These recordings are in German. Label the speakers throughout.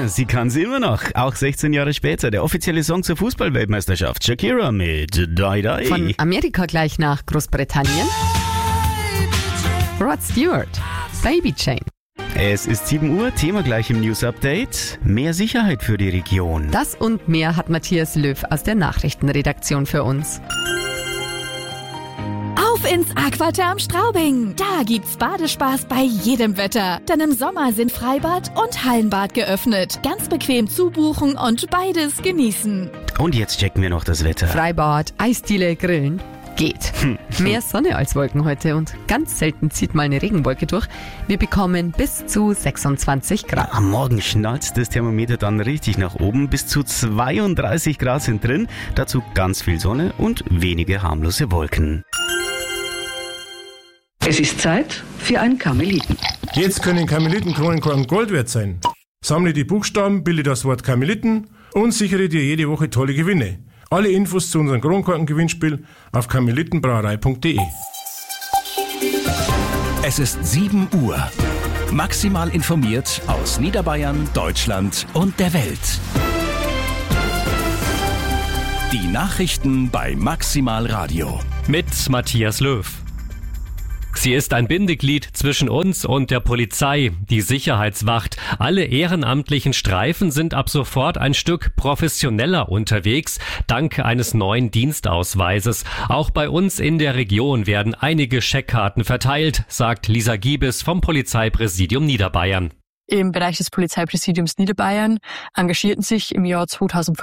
Speaker 1: Sie kann sie immer noch, auch 16 Jahre später. Der offizielle Song zur Fußball-Weltmeisterschaft, Shakira mit Die Die.
Speaker 2: Von Amerika gleich nach Großbritannien. Rod Stewart, Baby Chain.
Speaker 1: Es ist 7 Uhr, Thema gleich im News-Update. Mehr Sicherheit für die Region.
Speaker 2: Das und mehr hat Matthias Löw aus der Nachrichtenredaktion für uns.
Speaker 3: Auf ins Aquaterm Straubing. Da gibt's Badespaß bei jedem Wetter. Denn im Sommer sind Freibad und Hallenbad geöffnet. Ganz bequem zubuchen und beides genießen.
Speaker 1: Und jetzt checken wir noch das Wetter.
Speaker 2: Freibad, Eisdiele, Grillen. Geht. Mehr Sonne als Wolken heute und ganz selten zieht mal eine Regenwolke durch. Wir bekommen bis zu 26 Grad.
Speaker 1: Am Morgen schnallt das Thermometer dann richtig nach oben. Bis zu 32 Grad sind drin. Dazu ganz viel Sonne und wenige harmlose Wolken.
Speaker 4: Es ist Zeit für einen Karmeliten.
Speaker 5: Jetzt können Karmelitenkronenkorken Gold wert sein. Sammle die Buchstaben, bilde das Wort Karmeliten und sichere dir jede Woche tolle Gewinne. Alle Infos zu unserem Kronkorken-Gewinnspiel auf karmelitenbrauerei.de.
Speaker 6: Es ist 7 Uhr. Maximal informiert aus Niederbayern, Deutschland und der Welt. Die Nachrichten bei Maximal Radio.
Speaker 7: Mit Matthias Löw. Sie ist ein Bindeglied zwischen uns und der Polizei, die Sicherheitswacht. Alle ehrenamtlichen Streifen sind ab sofort ein Stück professioneller unterwegs, dank eines neuen Dienstausweises. Auch bei uns in der Region werden einige Scheckkarten verteilt, sagt Lisa Giebes vom Polizeipräsidium Niederbayern.
Speaker 8: Im Bereich des Polizeipräsidiums Niederbayern engagierten sich im Jahr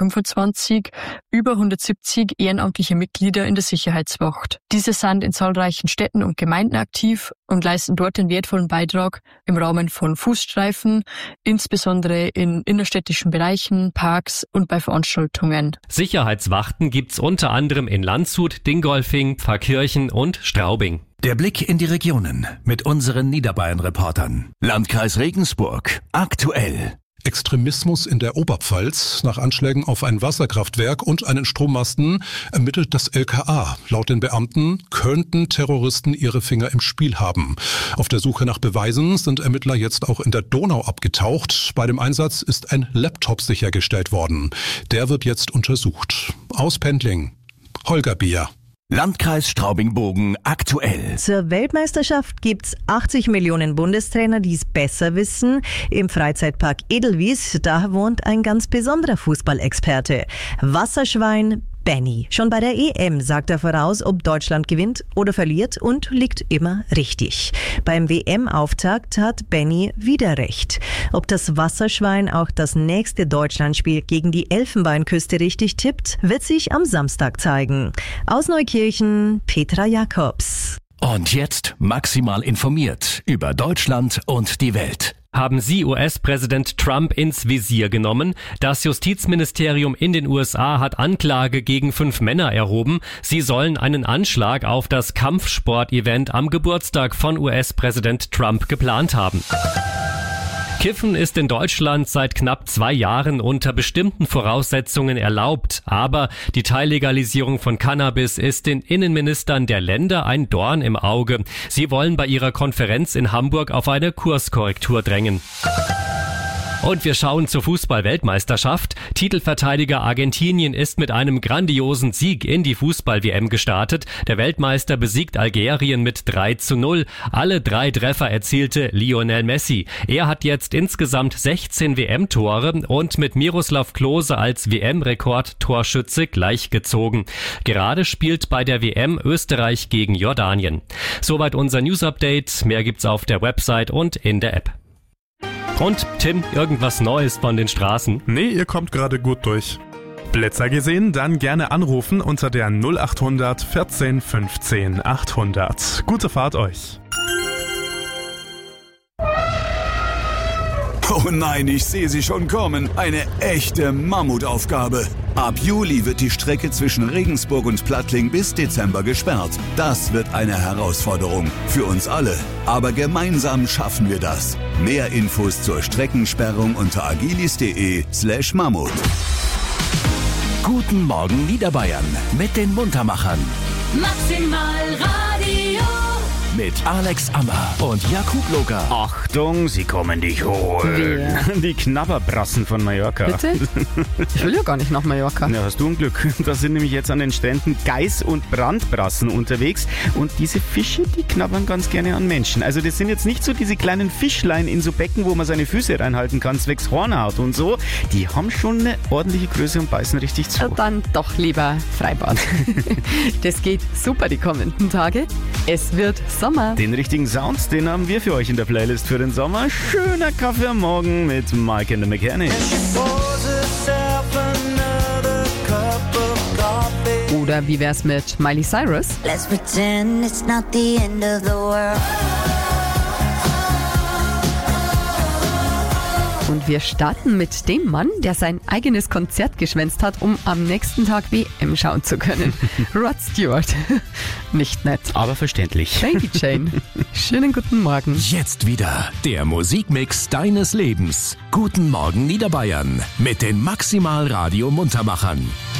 Speaker 8: 2025 über 170 ehrenamtliche Mitglieder in der Sicherheitswacht. Diese sind in zahlreichen Städten und Gemeinden aktiv und leisten dort den wertvollen Beitrag im Rahmen von Fußstreifen, insbesondere in innerstädtischen Bereichen, Parks und bei Veranstaltungen.
Speaker 7: Sicherheitswachten gibt's unter anderem in Landshut, Dingolfing, Pfarrkirchen und Straubing.
Speaker 6: Der Blick in die Regionen mit unseren Niederbayern-Reportern. Landkreis Regensburg. Aktuell.
Speaker 9: Extremismus in der Oberpfalz. Nach Anschlägen auf ein Wasserkraftwerk und einen Strommasten ermittelt das LKA. Laut den Beamten könnten Terroristen ihre Finger im Spiel haben. Auf der Suche nach Beweisen sind Ermittler jetzt auch in der Donau abgetaucht. Bei dem Einsatz ist ein Laptop sichergestellt worden. Der wird jetzt untersucht. Aus Pendling, Holger Bier.
Speaker 6: Landkreis Straubing-Bogen aktuell.
Speaker 10: Zur Weltmeisterschaft gibt's 80 Millionen Bundestrainer, die es besser wissen. Im Freizeitpark Edelwies, da wohnt ein ganz besonderer Fußballexperte. Wasserschwein Benny. Schon bei der EM sagt er voraus, ob Deutschland gewinnt oder verliert und liegt immer richtig. Beim WM-Auftakt hat Benny wieder recht. Ob das Wasserschwein auch das nächste Deutschlandspiel gegen die Elfenbeinküste richtig tippt, wird sich am Samstag zeigen. Aus Neukirchen, Petra Jakobs.
Speaker 6: Und jetzt maximal informiert über Deutschland und die Welt.
Speaker 7: Haben Sie US-Präsident Trump ins Visier genommen? Das Justizministerium in den USA hat Anklage gegen 5 Männer erhoben. Sie sollen einen Anschlag auf das Kampfsport-Event am Geburtstag von US-Präsident Trump geplant haben. Kiffen ist in Deutschland seit knapp 2 Jahren unter bestimmten Voraussetzungen erlaubt. Aber die Teillegalisierung von Cannabis ist den Innenministern der Länder ein Dorn im Auge. Sie wollen bei ihrer Konferenz in Hamburg auf eine Kurskorrektur drängen. Und wir schauen zur Fußball-Weltmeisterschaft. Titelverteidiger Argentinien ist mit einem grandiosen Sieg in die Fußball-WM gestartet. Der Weltmeister besiegt Algerien mit 3:0. Alle 3 Treffer erzielte Lionel Messi. Er hat jetzt insgesamt 16 WM-Tore und mit Miroslav Klose als WM-Rekord-Torschütze gleichgezogen. Gerade spielt bei der WM Österreich gegen Jordanien. Soweit unser News-Update. Mehr gibt's auf der Website und in der App. Und Tim, irgendwas Neues von den Straßen?
Speaker 11: Nee, ihr kommt gerade gut durch. Blitzer gesehen? Dann gerne anrufen unter der 0800 14 15 800. Gute Fahrt euch.
Speaker 12: Oh nein, ich sehe sie schon kommen. Eine echte Mammutaufgabe. Ab Juli wird die Strecke zwischen Regensburg und Plattling bis Dezember gesperrt. Das wird eine Herausforderung für uns alle. Aber gemeinsam schaffen wir das. Mehr Infos zur Streckensperrung unter agilis.de/Mammut.
Speaker 6: Guten Morgen Niederbayern mit den Muntermachern.
Speaker 3: Maximal Radio.
Speaker 6: mit Alex Ammer und Jakub Loger.
Speaker 1: Achtung, sie kommen dich holen.
Speaker 2: Wer?
Speaker 1: Die Knabberbrassen von Mallorca.
Speaker 2: Bitte? Ich will ja gar nicht nach Mallorca.
Speaker 1: Ja, hast du ein Glück. Da sind nämlich jetzt an den Stränden Geiß- und Brandbrassen unterwegs. Und diese Fische, die knabbern ganz gerne an Menschen. Also das sind jetzt nicht so diese kleinen Fischlein in so Becken, wo man seine Füße reinhalten kann, zwecks Hornhaut und so. Die haben schon eine ordentliche Größe und beißen richtig zu.
Speaker 2: Dann doch lieber Freibad. Das geht super die kommenden Tage. Es wird Sommer.
Speaker 1: Den richtigen Sound, den haben wir für euch in der Playlist für den Sommer. Schöner Kaffee am Morgen mit Mike and the Mechanics.
Speaker 2: Oder wie wär's mit Miley Cyrus?
Speaker 13: Let's pretend it's not the end of the world.
Speaker 2: Und wir starten mit dem Mann, der sein eigenes Konzert geschwänzt hat, um am nächsten Tag WM schauen zu können. Rod Stewart. Nicht nett.
Speaker 1: Aber verständlich.
Speaker 2: Baby Jane. Schönen guten Morgen.
Speaker 6: Jetzt wieder der Musikmix deines Lebens. Guten Morgen Niederbayern mit den Maximal Radio Muntermachern.